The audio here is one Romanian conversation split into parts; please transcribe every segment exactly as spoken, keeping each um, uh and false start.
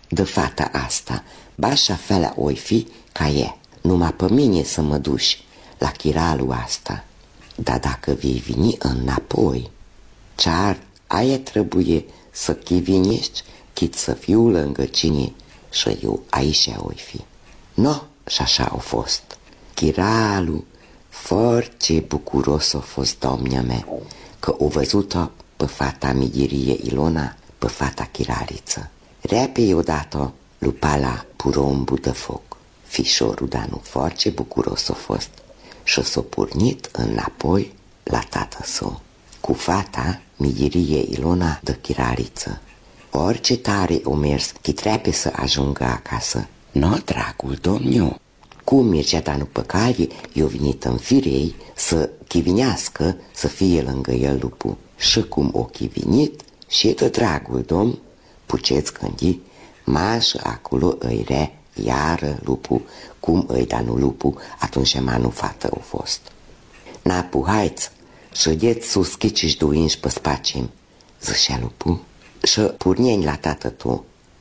de fata asta, bașa felea oi fi ca e, numai pe mine să mă duci la chiralul asta. Dar dacă vei veni înapoi, ce-ar aia trebuie să chivinești, chit să fiu lângă cine și eu aici oi fi. No, și așa a fost. Chiralul foarte bucuros a fost, doamnea mea, că o văzut-o pe fata Migirie Ilona, pe fata chiraliță. Repede odată lupa la purombul de foc. Fișorul Danu foarte bucuros a fost și s-a pornit înapoi la tată său, cu fata Migirie Ilona de chiraliță. Orice tare o mers, că trebuie să ajungă acasă. No, dragul domniu, cum mergea Danu pe cale, i-a venit în firei să chivinească să fie lângă el lupul. Și cum o chivinit, și de dragul domn, puceți gândi, mașă acolo îi re, iară lupul, cum îi Danu lupul, atunci manu fată au fost. Napu, haiți, șădeți sus chiciși duinși pe spacim, zicea lupul, și purneni la tată tu.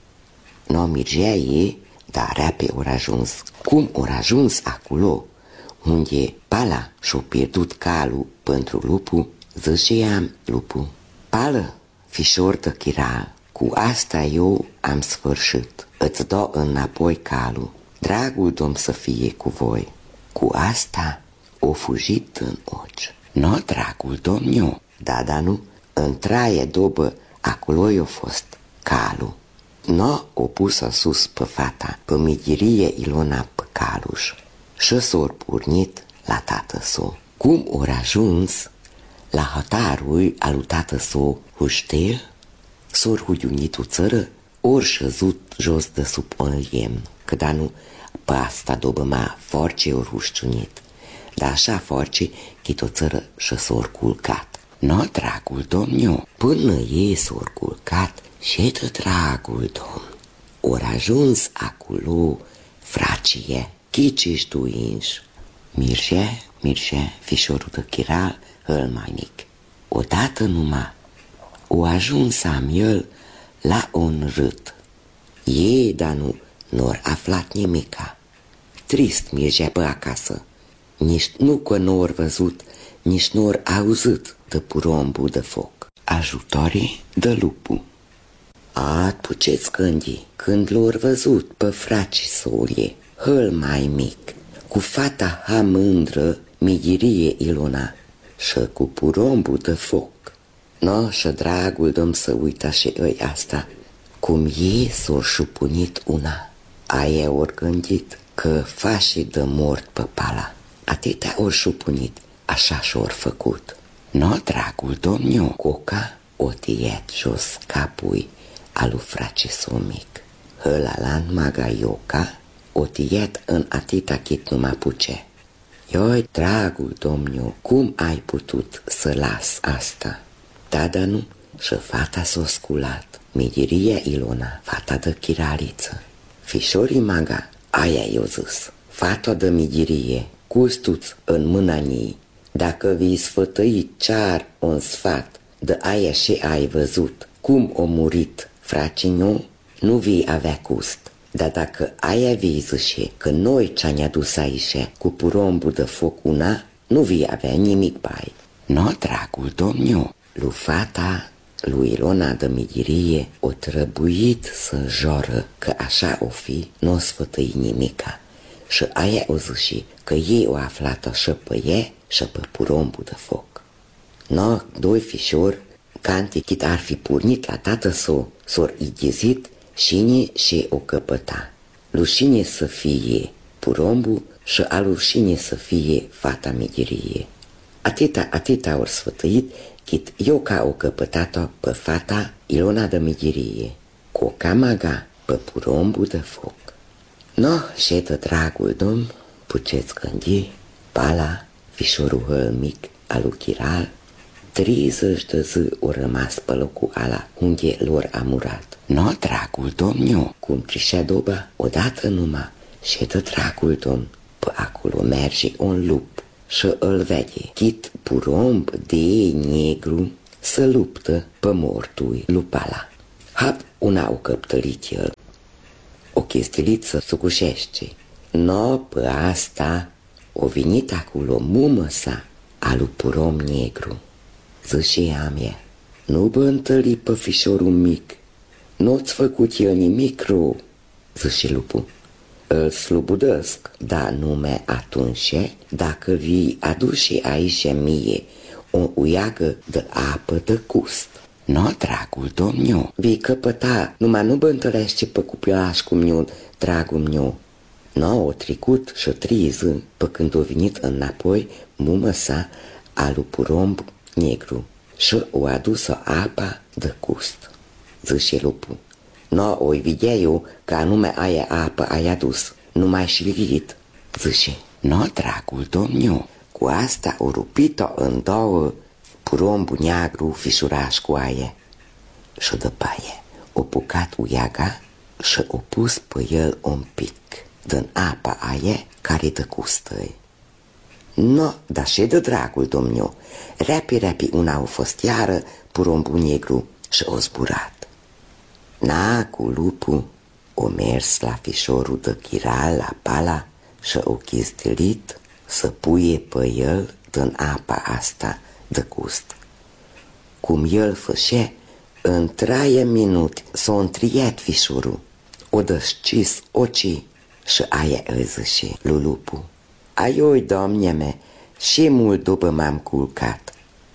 No, mirgea ei, dar repede ori ajuns. Cum ori ajuns acolo, unde Pala și-a pierdut calul pentru lupul, zicea lupul, Pală, fișor de chiral, cu asta eu am sfârșit, îți dau înapoi calul, dragul domn să fie cu voi. Cu asta o fugit în ochi. No, dragul domniu, da, da nu, în traie dobă, acolo i-a fost calul. No, o pusă sus pe fata, pe Migirie Ilona pe caluș și s-or pornit la tată său. Cum ori ajuns la hotarul al lui tată său Huștel, s-or hudiunit o țără, ori șăzut jos de sub un lemn, că da nu, pe asta dobă ma force ori hușciunit, dar așa force chit o țără și s-or culcat. No, dragul domniu, până ei s-or culcat, și de dragul domn, ori ajuns acolo fracie, chiciși duinși. Mirge, mirge, fișorul de chiral, îl mai mic. Odată numai, o ajuns am el la un rât. Ei, dar nu, n-or aflat nimica. Trist mirgea pe acasă, nici nu că n-or văzut, nici n-or auzit de purombul de foc. Ajutorii de lupul. A, puceți gândi, când l-or văzut pe fracii solie, hăl mai mic, cu fata ha mândră, Migirie Ilona, și cu purombul de foc. No, și dragul domn să uita și ei asta, cum ei s-or șupunit una. Aia ori gândit că fașii de mort pe Pala, atâtea ori șupunit, așa și-or făcut. No, dragul domniu, coca o tiet jos capui alu frace său mic. Hălalan maga ioca o tiet în atâta chit numai puce. Ioi, dragul domniu, cum ai putut să las asta? Da, da nu, și fata s-a sculat. Migiria Ilona, fata de chiraliță. Fișorii maga, aia i-o zis. Fata de Migirie, custuț în mâna nii. Dacă vii sfătăi ce-ar un sfat de aia și ai văzut cum o murit fraciniu, nu vei avea gust. Dar dacă aia vei zice că noi ce-am adus aici cu purombul de foc una, nu vei avea nimic bai. No, dragul domniu, lui fata lui Ilona de Migirie o trebuit să joră că așa o fi, nu o sfătăi nimica. Și aia o zice că ei o aflat-o și pe ea și pe purombul de foc. No, doi fișori, canti chit ar fi purnit la tată său, s-or ighezit șine și o căpăta. Lușine să fie purombul și a lușine să fie fata Migirie. Atâta, atâta ori sfătăit, chit eu ca o căpătat-o pe fata Ilona de Migirie, cu o camaga pe purombul de foc. No, și de dragul domn, puceți gândi, Pala, fișorul hăl mic al lui Chiral, treizeci de zi o rămas pe locul ala unde lor a murat. No, dragul domniu, cum trișea doba, odată numai, și de dragul domn, pe acolo merge un lup și îl vede, chit puromb de negru să luptă pe mortui lui Pala. Hap una o căptălit el, chistilit să sucușește. No, pe asta o venit acolo mumă sa alu purom negru. Zice ea mie, nu bă întâlni pe fișorul mic, nu-ți făcut el nimic rău, zice lupul. Îl slubudăsc, da nume atunci, dacă vii aduși aici mie o uiagă de apă de gust. No, dragul domniu, vii căpăta, numai nu bă întâlnește pe cupilaș cum miu, dragul miu. No, o trecut și trei zi, pe când o venit înapoi mumă sa alu porumb negru și o adusă apa de gust. Zice lupul. No, o-i vedea eu că anume aia apă ai adus, numai și livit. Zice, no, dragul domniu, cu asta o rupit-o în două purombul negru fișuraș cu aia. Și după aia o pucat uiaga și o pus pe el un pic din apa aia care dă gustăi. No, dar și de dragul domniu, rapi, rapi una au fost iară purombul negru și o zburat. Na, cu lupul o mers la fișorul de chiral la pala și o chistilit să puie pe el din apa asta de gust. Cum el fășe, în trei minute s-a întriat fișorul, o dășcis ocii și aia îi zice lui lupul. Aioi, domne me, și mult după m-am culcat.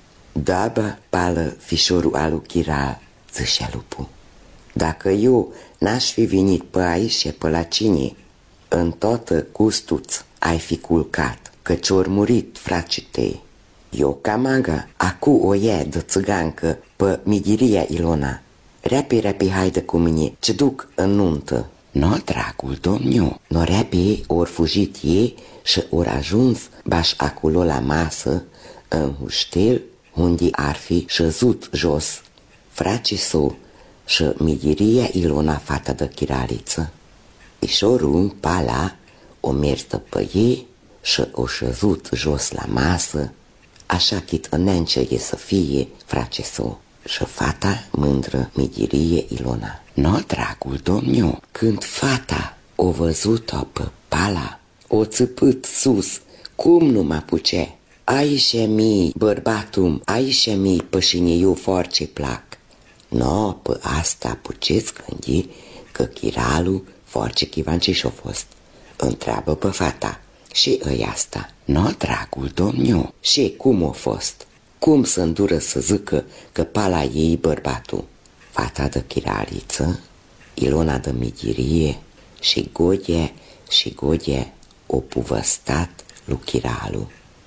Da, bă, pală fișorul alu chiral, zicea lupul. Dacă eu n-aș fi venit pe aici, pe la cine, în toată gustuț ai fi culcat, căci ori murit fracii tăi. Eu, camaga, acu o ia de țigancă pe Migiria Ilona. Rapi, rapi, haide cu mine, ce duc în nuntă. No, dragul domniu, no, rapi ori fugit ei și ori ajuns baș acolo la masă, în huștel, unde ar fi șezut jos fracii său și Migiria Ilona, fata de chiraliță. Fișorul, pala, o mers pe ei și o șezut jos la masă, așa chit înainte e să fie fracii său. Și fata mândră Migirie Ilona. No, dragul domniu, când fata o văzut-o pe pala, o țipât sus, cum nu mă puce? Aici mi, bărbatum, aici mi, pășine eu foarte plac. No, pe asta puceți gândi că chiralul foarte chivancii și-o fost. Întreabă pe fata, și îi asta. No, dragul domniu, și cum o fost? Cum să îndură să zică că pala ei bărbatul? Fata de chiraliță, Ilona de Migirie și Godie și Godie o puvăstat lui chiralul.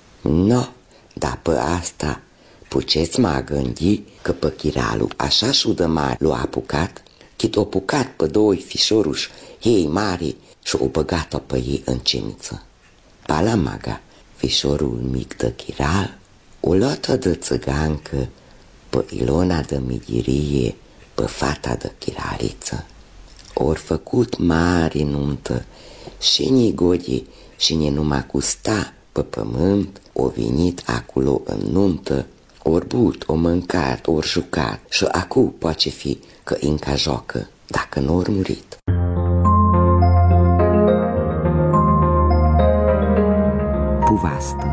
No, dar pe asta puceți mă gândi că pe chiralul așa șudă mare l-a apucat, chit o pucat pe doi fișoruși ei mari și o băgat-o pe ei în cimiță. Pala maga, fișorul mic de chiral, o luată de țigancă pe Ilona de Migirie, pe fata de chiraliță. Ori făcut mare nuntă și ni Godii și ni numai cu sta pe pământ, o venit acolo în nuntă, ori but, o mâncat, ori jucat și acu poate fi că încă joacă dacă nu ori murit. Puvastă.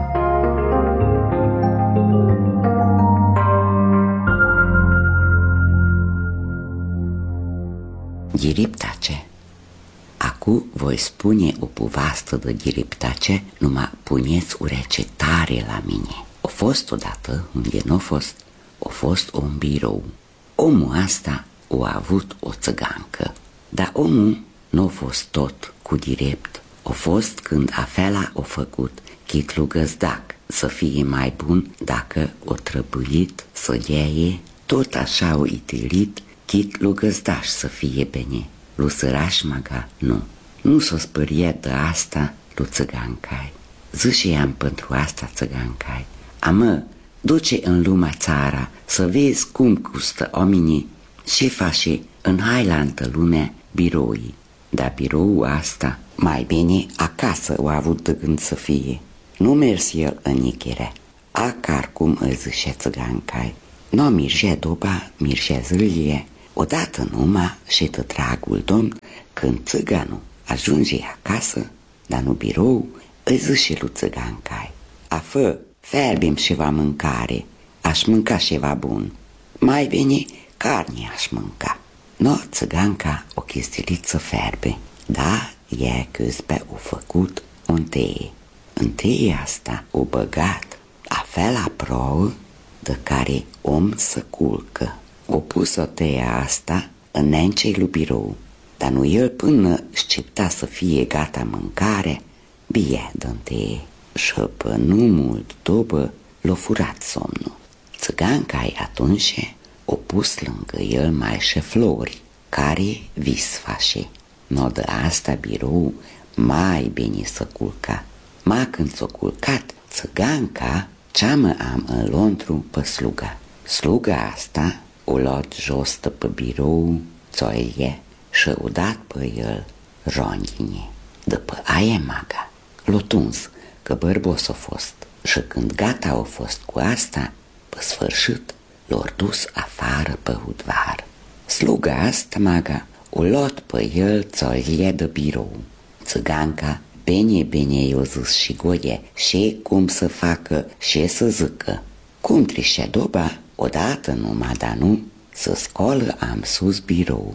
Ghiriptace. Acu voi spune o povastă de ghiriptace, numai puneți urece tare la mine. O fost odată, unde n-o fost, o fost un birou. Omul asta o a avut o țigancă, dar omul n-o fost tot cu dirept. O fost când afela o făcut chitlu găzdac, să fie mai bun dacă o trăbuit să deaie, tot așa o itilit, chit lu găzdaș să fie bine. Lu săraș maga, nu. Nu s-o spărie de asta lu țigancai. Zice i-am pentru asta țigancai. Amă, duce în lumea țara să vezi cum gustă oamenii și face în hailantă lumea biroii. Dar biroul asta mai bine acasă o a avut de gând să fie. Nu mers el în nichere. Acar cum îi zice țigancai. Nu mirge doba, mirge zâlie. Odată numai și de dragul domn Când țiganul ajunge acasă, dar nu birou, îi zice lui țigancai: afă, ferbim ceva mâncare, aș mânca ceva bun. Mai bine carne aș mânca. No, țiganca o chistiliță ferbe, da, e câzbe o făcut o înteie. Înteie asta o băgat a fel la prouă de care om să culcă. O pus o teie asta în nencei lui birou, dar nu el până scepta să fie gata mâncare, bie de înteie. Și pe nu mult după l-a furat somnul. Țiganca-i atunci o pus lângă el mai și flori, care vis face. No de asta birou mai bine să culca. Ma când s-o culcat, țiganca ceamă am în lontru pe sluga. Sluga asta o luat jos de pe birou țoie și o dat pe el rondine. După aia maga l-o tuns că bărbos a fost și când gata a fost cu asta, pe sfârșit l-or dus afară pe hudvar. Sluga asta maga o luat pe el țolie de birou. Țiganca bine, bine i-o zis și goie și cum să facă și să zică. Cum trișe doba, odată numai, dar nu, să scolă am sus birou.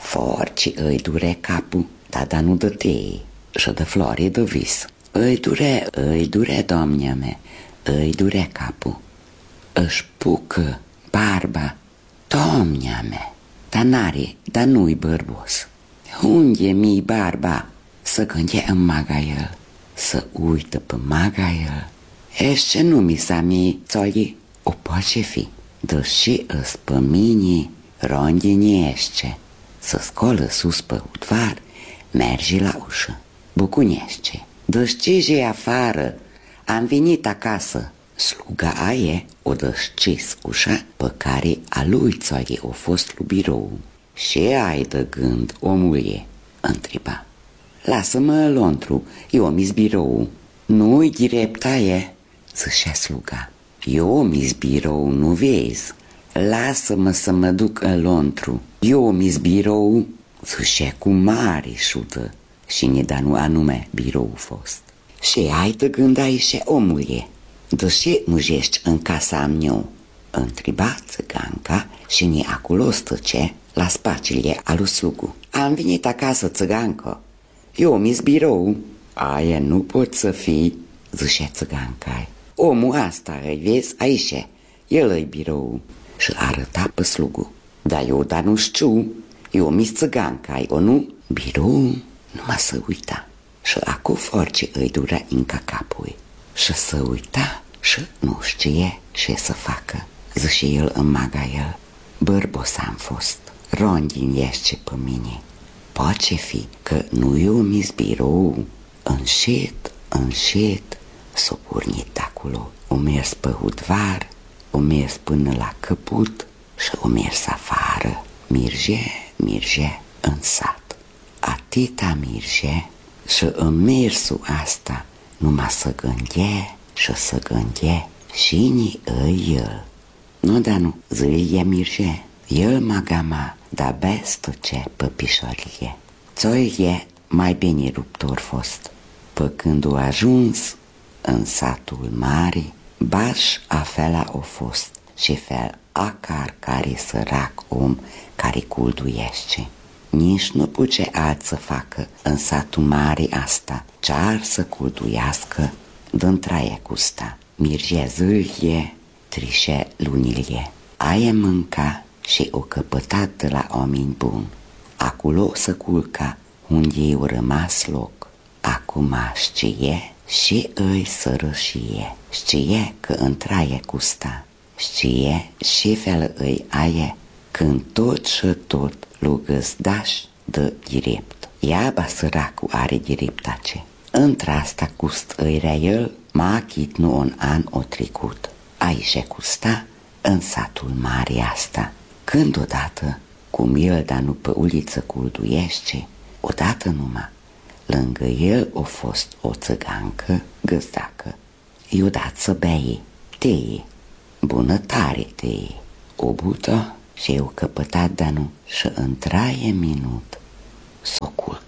Forci îi dure capul, dar da nu de teie și de flori de vis. Îi dure, îi dure, doamnea mea, îi dure capul. Își pucă barba, doamnea mea, dar n-are, dar nu-i bărbos. Unde mi barba? Să gânde în maga el, să uită pe maga el. Ești ce nu mi s-a mie țoli, o poate fi, deși îs pe mine rondine ește. Să scolă sus pe hudvar, mergi la ușă, bucunește. Dăscige afară, am venit acasă. Sluga aie o dăscis ușa pe care a lui țoli o fost lui birou. Și ai de gând, omule? Întreba. Lasă-mă, lontru, eu mi-s birou. Nu-i direptaie, zicea sluga. Eu mi-s birou, nu vezi? Lasă-mă să mă duc în lontru. Eu mi-s birou, zicea cu mare șută. Și ne da nu anume birou fost. Și ai de gând aici, omule? De ce mujești în casa am eu? Întreba țiganca și ne acolo stăce la spacile alu slugu. Am venit acasă, țigancă. Eu mi-s birou. Aia nu pot să fii, zicea țiganca. Omul asta, îi vezi, aici, el e birou. Și arăta pe slugu. Dar eu, dar nu știu, eu mi-s țiganca, o nu? Birou, numai să uita. Și acu force îi dura încă capul. Și să uita și nu știe ce să facă. Zice el în maga el. Bărbos am fost, rondin ești pe mine. Poate fi că nu eu mi-s birou. Înșet, înșet, s-o pornit acolo. O mers pe hudvar, o mers până la căput și o mers afară. Mirge, mirge în sat. Atâta mirge și în mersul asta numai să gânde și să gânde cine e el. Nu, dar nu, zâie mirge, el magama, da bestă ce pe pișorie. Țolie mai bine ruptor fost, pe când o ajuns în satul mare, baș afela o fost și fel acar care sărac om care culduiește. Nici nu puce alt să facă în satul mare asta, ce-ar să culduiască dă-ntraie cu sta. Mirge zâlie, trișe lunilie. Aia mânca și o căpătat de la oameni buni. Acolo să culca unde i-o rămas loc. Acum știe și îi sărășie. Știe că întraie cu sta. Știe și fel îi aie când tot și tot lu găzdaș de dirept. Iaba săracu are direptace. Într-asta cust îirea el, m-a achit nu un an o trecut. Aici custa în satul mare asta. Când odată, cum el da nu pe uliță culduiește, odată numai, lângă el o fost o țigancă găzdacă. I-o dat să beie teie, bună tare teie. O bută și eu căpătat de nu și în traie minut s-o culcă.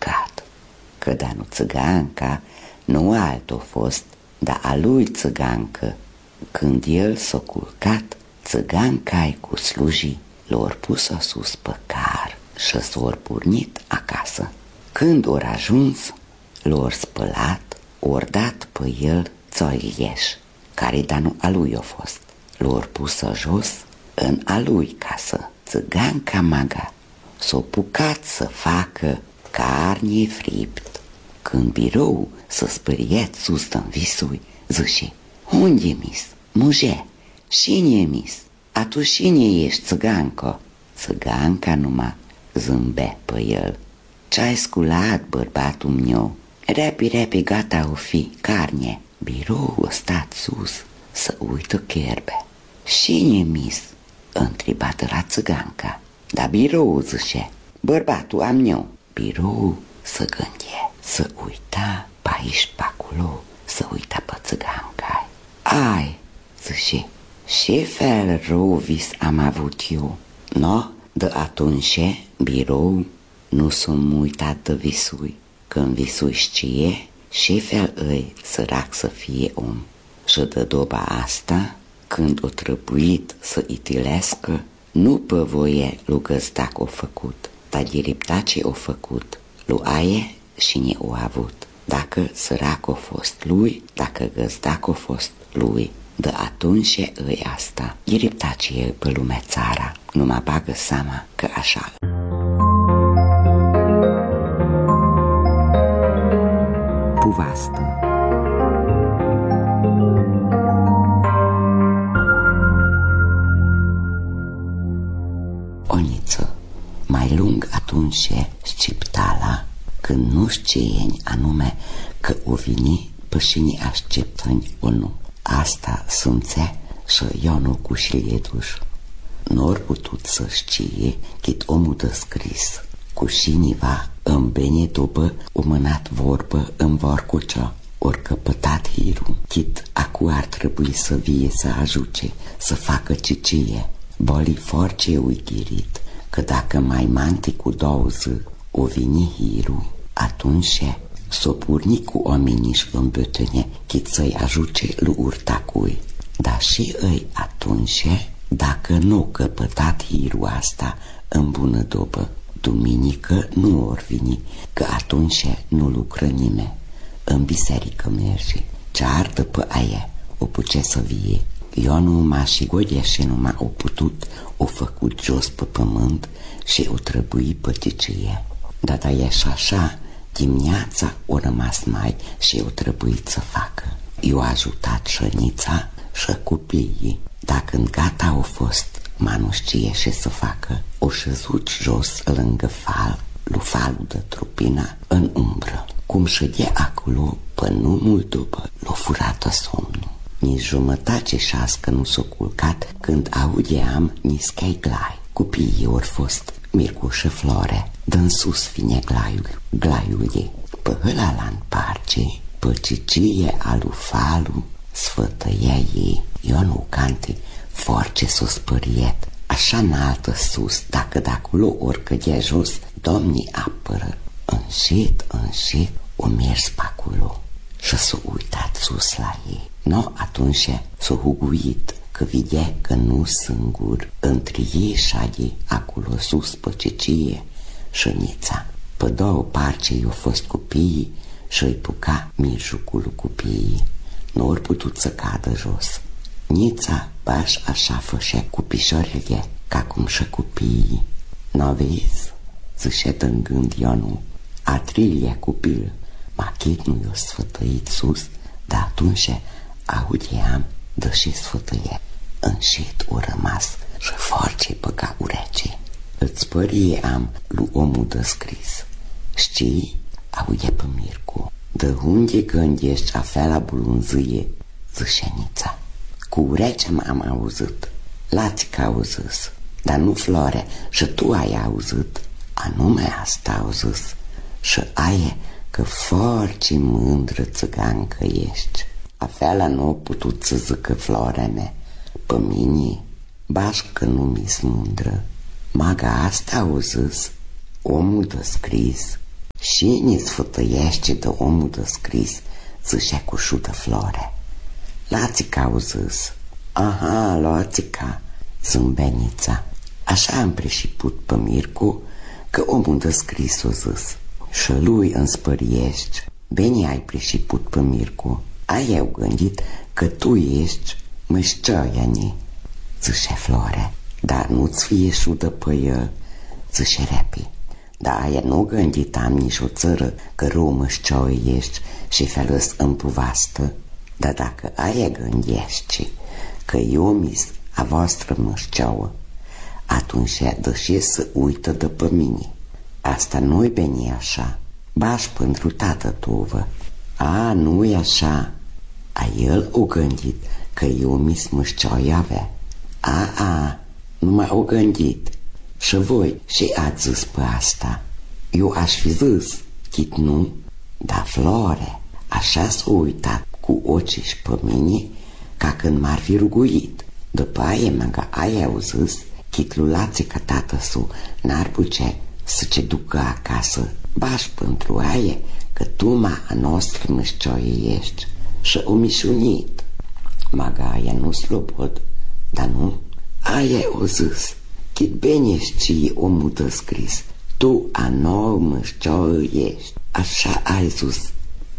că da nu țăganca, nu alt-o fost, dar a lui țăgancă. Când el s-a culcat, țăganca-i cu slujii l-or pus-o sus pe car și s-or pornit acasă. Când or ajuns, l-or spălat, or dat pe el țoilieș, care da nu a lui a fost. L-or pus-o jos în a lui casă. Țăganca maga s-o pucat să facă carne fript. Când birou să spăriet sus în visui, zice: unde mis? Muge, cine mis? Atu cine ești, țăganco? Țăganca numai zâmbe pe el. Ce-ai sculat, bărbatul meu? Repi, repi, gata o fi carne. Birou a stat sus să uită cherbe. Cine mis? Întrebată la țăganca. Dar birou zice: bărbatul am eu. Birou să gândie, să uita pe aici, pe acolo, să uita pe țăganca. Ai, zice, ce fel rău vis am avut eu. No, de atunci birou nu s-o uitat de visui. Când visui știe ce fel îi sărac să fie om. Și de doba asta, când o trebuit să itilescă, nu pe voie lui găzdac o făcut, dar diriptace o făcut, lui aie și ne o avut. Dacă sărac o fost lui, dacă găzdac o fost lui, de atunci îi asta. Diriptace e pe lumea țara, numai bagă seama că așa. Puvastă. Oniță, mai lung atunci sciptala, când nu știeni anume că o vini pe cine așteptăni o nu. Asta simțea și Ionu cu șilieduș. N-or putut să știe chit omul de scris. Cu șiniva îmi bine după o mânat vorbă în vorcucea, ori căpătat hiru. Chit acu ar trebui să vie să ajuce, să facă cicie. Boli force uigirit, că dacă mai manti cu două zi o vini hiru, atunci s-o purni cu oameniși în bătâne, chit să-i ajuce lui urtacui. Dar și îi atunci, dacă nu căpătat hiru asta în bună dobă, duminică nu or vini, că atunci nu lucră nimeni. În biserică merge, ce ardă pe aia o puce să vie. Ionu m-a și godia și nu m-a o putut, o făcut jos pe pământ și o trebuie păticie. Dar da e și așa, dimineața o rămas mai și o trebuit să facă. Eu ajutat șănița și copiii, dar când gata au fost, ma nu știe ce să facă, o șezut jos lângă fal, lu falul de trupina în umbră. Cum ședea acolo, până nu mult după, l-o furată somnul. Nici jumătate șască nu s-o culcat când audeam niscai glai. Copiii ori fost Mircu și Flore, dă-n sus vine glaiul, glaiul ei. Pe ăla-n parce, pe cicie alu falu, sfătăia ei. Eu nu cante, force s-o spăriet, așa înaltă sus, dacă de acolo ori cădea jos, domnii apără. Încet, încet, o mers pe acolo și s-o uitat sus la ei. No, atunci s-o huguit, că vedea că nu singur, între ei șade acolo sus pe cecie șănița. Pe două parce i-au fost copiii și-i puca mijlocul copiii. Nu ori putut să cadă jos. Nița baș așa fășea cu pișoarele, ca cum și copiii. N-o vezi? Zicea în gând Ionu, a treilea copil, machit nu i-o sfătăit sus, dar atunci audeam de și sfătăie. Încet o rămas și force băga urece. Îți părie am lui omul de scris. Știi? Aude pe Mircu. De unde gândești afea la bulunzie? Zâșenița. Cu urece m-am auzit. Lați că auzis. Dar nu Flore, și tu ai auzit. Anume asta au zis. Și aie că foarte mândră țăgancă ești. Afeala nu a putut să zică Florene. Pe mine, baș că nu mi-s mândră. Maga asta au zis, omul de scris. Cine sfătăiește de omul de scris, zicea cu șută Flore. Lațica au zis. Aha, Lațica, zâmbenița. Așa am preșiput pe Mircu că omul de scris o zis. Și lui înspăriești. Bine ai preșiput pe Mircu. Ai eu gândit că tu ești mășcioiani, zicea Flore. Dar nu-ți fie șudă pe el, zicea Repi. Dar aia nu gândit am nici o țără că rău mășcioie ești și felăs în puvastă. Dar dacă aia gândești că eu mis a voastră mășcioă, atunci deși să uită de pe mine. Asta nu-i bine așa. Baș pentru tată tovă. A, nu-i așa. A el o gândit că eu mis mășcioie avea. A, a, numai o gândit. Și voi și ați zis pe asta. Eu aș fi zis, chit nu, dar Flore, așa s-a uitat cu ochii și pe mine, ca când m-ar fi ruguit. După aia măga aia au zis, chit lulații că tată-su n-ar putea să ce ducă acasă. Baș pentru aia că tu ma a noastră mășcioie ești. Și o mișunit. Măga aia nu slobod, dar nu, aia o zis. Chit bine știi omul de scris, tu a nouă mășcioie ești. Așa ai zis.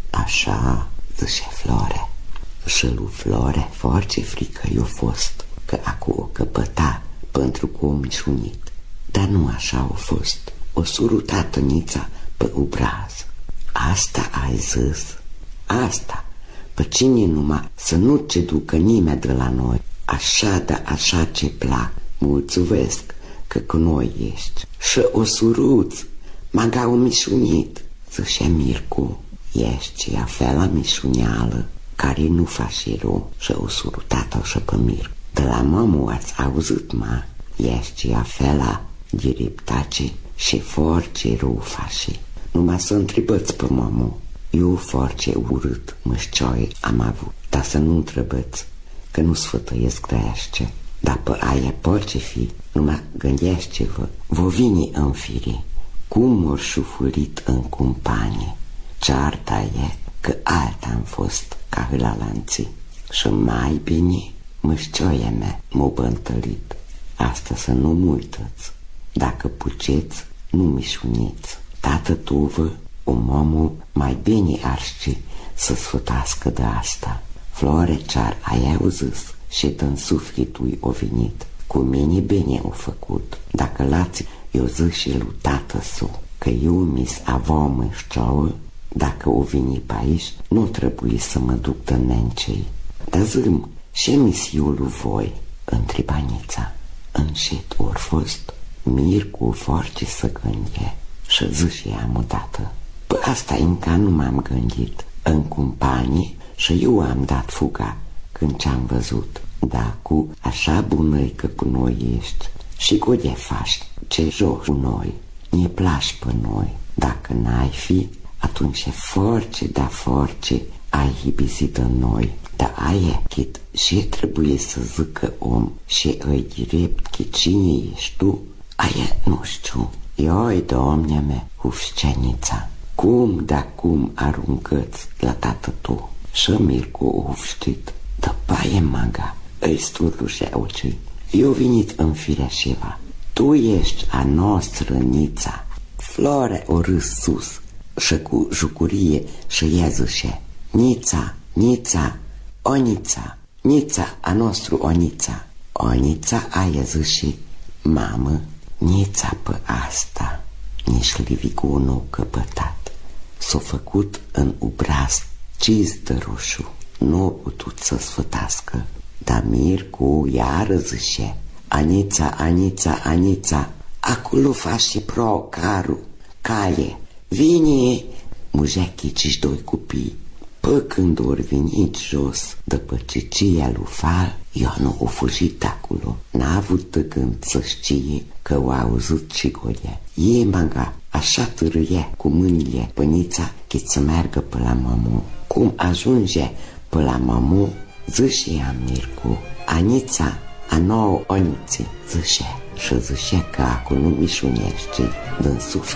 Așa, zice Flore. Și lui Flore foarte frică i-a fost că acu o căpăta pentru că o mișunit. Dar nu așa a fost. O suruta tănița pe obraz. Asta ai zis. Asta. Pe cine numai să nu ce ducă nimeni de la noi. Așa, da așa ce plac. Mulțumesc că cu noi ești. Și o suruți. Maga o mișunit, zice Mircu. Ești ea fela mișuneală care nu face rău. Și o surutat-o și pe Mircu. De la mamă ați auzit, ma? Ești ea fela direptace și foarte rău face. Numai să întrebați pe mamă. Eu foarte urât mășcioie am avut. Dar să nu întrebați, că nu sfătăiesc de așa. Dar pe aia poate fi, numai gândește-vă, vă vine în fire, cum m-or șufurit în companie. Cearta e că alta am fost ca la lanții. Și mai bine, mășcioia mea m-a bântălit. Asta să nu-mi uitați. Dacă puceți, nu mișuniți. Tată tuvă, un omul mai bine ar ști să sfătască de asta. Flore cear aia au zis și din sufletul o venit. Cu mine bine o făcut. Dacă lați, eu zic și lui tată-su că eu mis avea mășcioă, dacă o veni pe aici, nu trebuie să mă duc de nencei. Dar zi-mi, ce mis eu lui voi? Întreba Nița. Încet ori fost, Mircu foarte să gânde și zice ea odată. Păi asta încă nu m-am gândit. În companie și eu am dat fuga când ce-am văzut. Da, cu așa bună că cu noi ești și cu de faci ce joci cu noi, ne placi pe noi. Dacă n-ai fi, atunci foarte, da foarte ai hibizit în noi. Dar aia, chit, ce trebuie să zică om și îi direct că cine ești tu, aia nu știu. Ioi, doamnea mea, ufșcenița, cum, da cum aruncăți la tată tu? Și Mircu o știt, dar paie maga, îi sturlușea ochii. Eu venit în fireșeva, tu ești a noastră Nița. Flore o râs sus și cu jucurie și ea zice, Nița, Nița, o Nița, Nița a nostru o Nița. O Nița aia zice, mamă, Nița pe asta, nici livicu nu căpătat. S-o făcut în obraz ciz de roșu, nu a putut să sfătască. Dar Mircu iară zice, Anița, Anița, Anița, acolo face pro caru, caie, vine. Mujechii ci-și doi copii, pă când ori venit jos, după ce cia lui Fal, eu nu o fugit acolo. N-a avut de gând să știe că o auzit și Golia. E maga, așa târâie cu mâinile pe Nița cât să meargă pe la mamu. Cum ajunge pe la mamu, zice ea Mircu, Anița, a nouă Oniții, zice. Și zice că acolo nu mișunește din suflet.